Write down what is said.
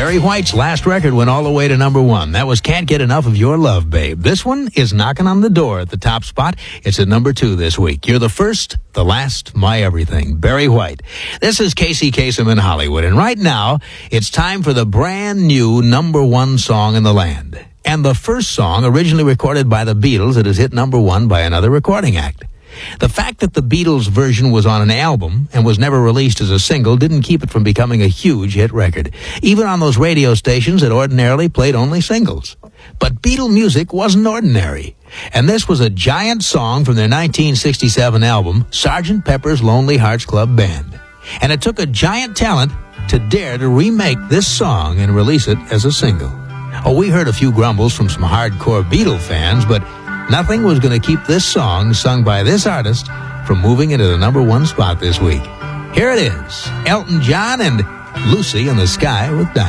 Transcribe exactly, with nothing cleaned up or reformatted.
Barry White's last record went all the way to number one. That was Can't Get Enough of Your Love, Babe. This one is knocking on the door at the top spot. It's at number two this week. You're the first, the last, my everything. Barry White. This is Casey Kasem in Hollywood. And right now, it's time for the brand new number one song in the land. And the first song originally recorded by the Beatles that has hit number one by another recording act. The fact that the Beatles version was on an album and was never released as a single didn't keep it from becoming a huge hit record, even on those radio stations that ordinarily played only singles. But Beatle music wasn't ordinary, and this was a giant song from their nineteen sixty-seven album, Sergeant Pepper's Lonely Hearts Club Band. And it took a giant talent to dare to remake this song and release it as a single. Oh, we heard a few grumbles from some hardcore Beatle fans, but nothing was going to keep this song, sung by this artist, from moving into the number one spot this week. Here it is, Elton John and Lucy in the Sky with Diamonds.